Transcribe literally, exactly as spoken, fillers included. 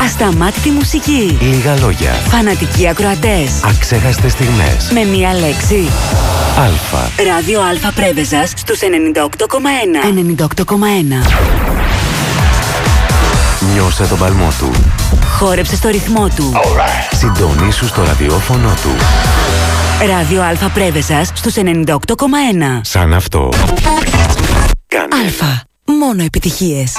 Ασταμάτητη μουσική. Λίγα λόγια. Φανατικοί ακροατές. Αξέχαστες στιγμές. Με μία λέξη. Αλφα. Ράδιο Αλφα Πρέβεζας στους ενενήντα οκτώ κόμμα ένα. ενενήντα οκτώ κόμμα ένα. Νιώσε τον παλμό του. Χόρεψε στο ρυθμό του. Right. Συντονίσου στο ραδιόφωνο του. Ράδιο Αλφα Πρέβεζας στους ενενήντα οκτώ κόμμα ένα. Σαν αυτό. Κάνε. Αλφα. Μόνο επιτυχίες.